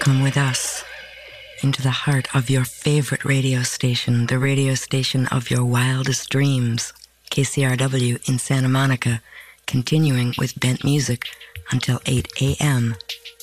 Come with us into the heart of your favorite radio station, the radio station of your wildest dreams, KCRW in Santa Monica, continuing with Bent Music until 8 a.m.